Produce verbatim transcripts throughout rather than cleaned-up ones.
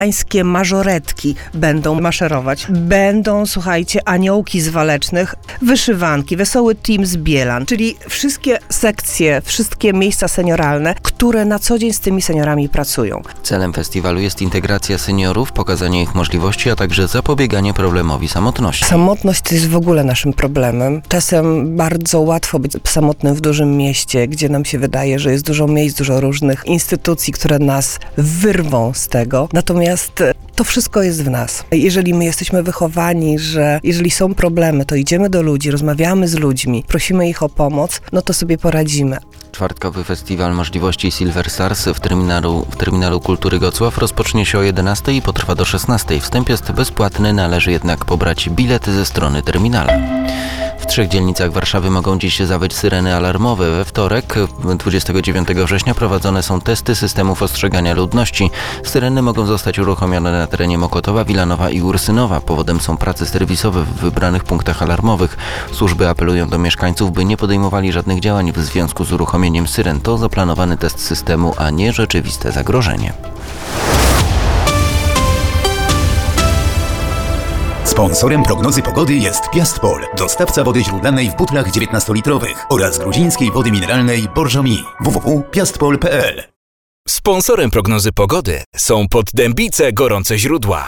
Pańskie mażoretki będą maszerować. Będą, słuchajcie, aniołki z Walecznych, wyszywanki, wesoły team z Bielan, czyli wszystkie sekcje, wszystkie miejsca senioralne, które na co dzień z tymi seniorami pracują. Celem festiwalu jest integracja seniorów, pokazanie ich możliwości, a także zapobieganie problemowi samotności. Samotność to jest w ogóle naszym problemem. Czasem bardzo łatwo być samotnym w dużym mieście, gdzie nam się wydaje, że jest dużo miejsc, dużo różnych instytucji, które nas wyrwą z tego. Natomiast to wszystko jest w nas. Jeżeli my jesteśmy wychowani, że jeżeli są problemy, to idziemy do ludzi, rozmawiamy z ludźmi, prosimy ich o pomoc, no to sobie poradzimy. Czwartkowy festiwal możliwości Silver Stars w terminalu, w terminalu Kultury Gocław rozpocznie się o jedenastej i potrwa do szesnastej. Wstęp jest bezpłatny, należy jednak pobrać bilety ze strony terminala. W trzech dzielnicach Warszawy mogą dziś zawyć syreny alarmowe. We wtorek, dwudziestego dziewiątego września, prowadzone są testy systemów ostrzegania ludności. Syreny mogą zostać uruchomione na terenie Mokotowa, Wilanowa i Ursynowa. Powodem są prace serwisowe w wybranych punktach alarmowych. Służby apelują do mieszkańców, by nie podejmowali żadnych działań w związku z uruchomieniem syren. To zaplanowany test systemu, a nie rzeczywiste zagrożenie. Sponsorem prognozy pogody jest Piastpol, dostawca wody źródlanej w butlach dziewiętnastolitrowych oraz gruzińskiej wody mineralnej Borżomi. w w w kropka piastpol kropka p l. Sponsorem prognozy pogody są Poddębice Gorące Źródła.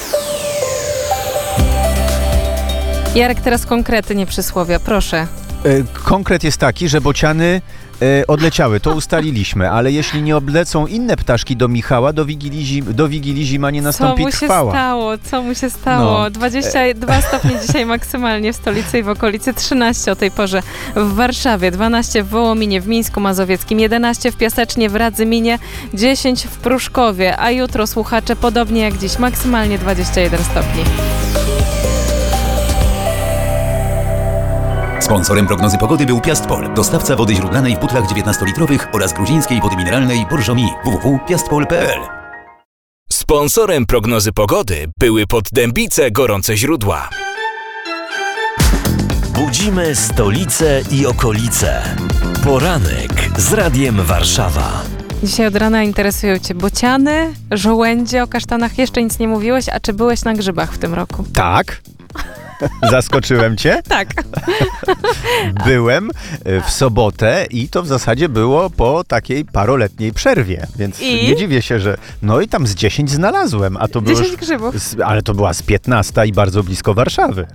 Jarek, teraz konkrety, nie przysłowia, proszę. Konkret jest taki, że bociany e, odleciały, to ustaliliśmy, ale jeśli nie odlecą inne ptaszki do Michała, do Wigilii, zim, do Wigilii zima nie nastąpi trwała. Co mu się trwała. stało? Co mu się stało? No. dwadzieścia dwa stopnie dzisiaj maksymalnie w stolicy i w okolicy, trzynaście o tej porze w Warszawie, dwanaście w Wołominie, w Mińsku Mazowieckim, jedenaście w Piasecznie, w Radzyminie, dziesięć w Pruszkowie, a jutro, słuchacze, podobnie jak dziś, maksymalnie dwadzieścia jeden stopni. Sponsorem prognozy pogody był Piastpol, dostawca wody źródlanej w butlach dziewiętnastolitrowych oraz gruzińskiej wody mineralnej Borżomi. w w w kropka piastpol kropka p l. Sponsorem prognozy pogody były Poddębice Gorące Źródła. Budzimy stolicę i okolice. Poranek z Radiem Warszawa. Dzisiaj od rana interesują Cię bociany, żołędzie, o kasztanach jeszcze nic nie mówiłeś, a czy byłeś na grzybach w tym roku? Tak. Zaskoczyłem cię? Tak. Byłem w sobotę i to w zasadzie było po takiej paroletniej przerwie, więc I? nie dziwię się, że no i tam z dziesięć znalazłem, a to było dziesięć grzybów. Z, ale to była z piętnasta i bardzo blisko Warszawy.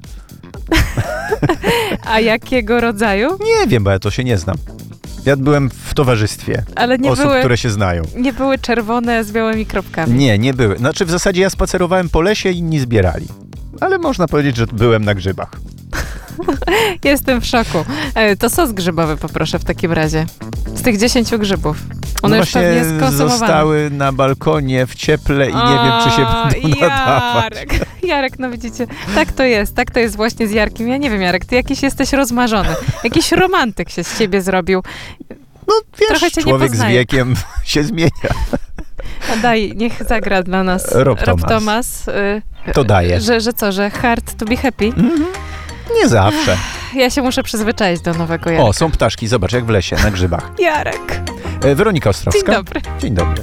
A jakiego rodzaju? Nie wiem, bo ja to się nie znam. Ja byłem w towarzystwie Ale nie osób, były, które się znają. Nie były czerwone z białymi kropkami. Nie, nie były. Znaczy w zasadzie ja spacerowałem po lesie, inni zbierali. Ale można powiedzieć, że byłem na grzybach. Jestem w szoku. E, to sos grzybowy poproszę w takim razie. Z tych dziesięciu grzybów. One no już pewnie skonsumowane. zostały na balkonie w cieple i nie o, wiem, czy się będą nadawać. Jarek, Jarek, no widzicie, tak to jest, tak to jest właśnie z Jarkiem. Ja nie wiem, Jarek, ty jakiś jesteś rozmarzony. Jakiś romantyk się z ciebie zrobił. No wiesz, Trochę cię nie człowiek z poznaję. wiekiem się zmienia. A daj, niech zagra dla nas Rob Thomas. Rob Thomas y, To daje. Że, że co, że hard to be happy? Mm-hmm. Nie zawsze. Ja się muszę przyzwyczaić do nowego Jarka. O, są ptaszki, zobacz, jak w lesie, na grzybach. Jarek. E, Weronika Ostrowska. Dzień dobry. Dzień dobry.